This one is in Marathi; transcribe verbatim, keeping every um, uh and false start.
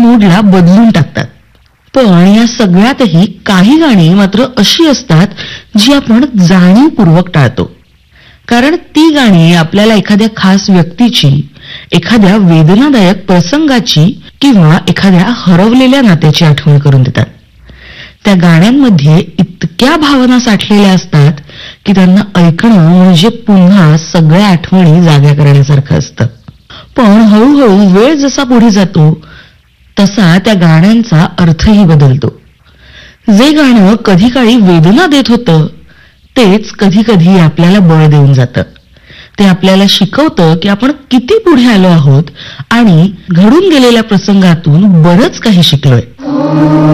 मूडला बदलून टाकतात. पण या सगळ्यातही काही गाणी मात्र अशी असतात जी आपण जाणीवपूर्वक टाळतो. कारण ती गाणी आपल्याला एखाद्या खास व्यक्तीची, एखाद्या वेदनादायक प्रसंगाची किंवा एखाद्या हरवलेल्या नात्याची आठवण करून देतात. त्या गाण्यांमध्ये इतक्या भावना साठलेल्या असतात की त्यांना ऐकणं म्हणजे पुन्हा सगळ्या आठवणी जाग्या करण्यासारखं असतं. पण हळूहळू वेळ जसा पुढे जातो तसा त्या गाण्यांचा अर्थही बदलतो. जे गाणं कधी काळी वेदना देत होतं तेच कधी कधी आपल्याला बळ देऊन जातं. ते आपल्याला शिकवतं की आपण किती पुढे आलो आहोत आणि घडून गेलेल्या प्रसंगातून बरंच काही शिकलोय.